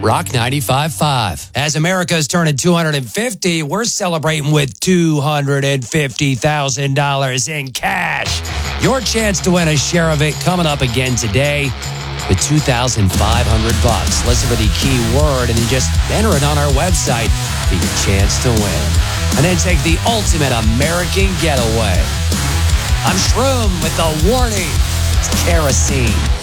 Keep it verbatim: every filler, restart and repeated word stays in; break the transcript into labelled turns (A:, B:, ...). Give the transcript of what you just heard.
A: Rock ninety-five point five. As America's turning two hundred fifty, we're celebrating with two hundred fifty thousand dollars in cash. Your chance to win a share of it coming up again today with two thousand five hundred bucks. Listen for the keyword and then just enter it on our website for your chance to win. And then take the ultimate American getaway. I'm Shroom with the warning. It's kerosene.